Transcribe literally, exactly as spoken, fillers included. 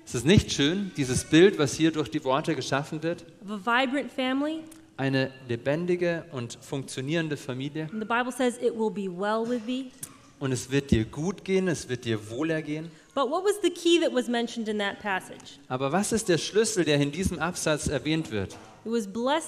Ist es nicht schön, dieses Bild, was hier durch die Worte geschaffen wird? Of a vibrant family. Eine lebendige und funktionierende Familie. And the Bible says it will be well with thee. Und es wird dir gut gehen, es wird dir wohlergehen. But what was the key that was mentioned in that passage? Aber was ist der Schlüssel, der in diesem Absatz erwähnt wird? It was blessed